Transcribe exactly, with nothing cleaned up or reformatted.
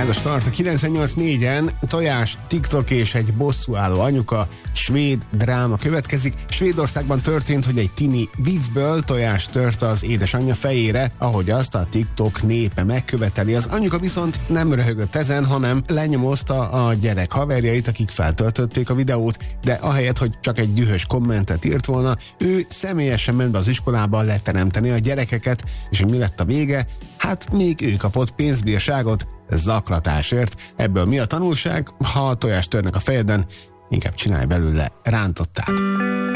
Ez a start a kilencvennyolc négyen. Tojás, TikTok és egy bosszúálló anyuka, svéd dráma következik. Svédországban történt, hogy egy tini viccből tojás tört az édesanyja fejére, ahogy azt a TikTok népe megköveteli. Az anyuka viszont nem röhögött ezen, hanem lenyomozta a gyerek haverjait, akik feltöltötték a videót, de ahelyett, hogy csak egy dühös kommentet írt volna, ő személyesen ment be az iskolába leteremteni a gyerekeket, és hogy mi lett a vége? Hát még ő kapott pénzbírságot zaklatásért. Ebből mi a tanulság? Ha a tojást törnek a fejeden, inkább csinálj belőle rántottát.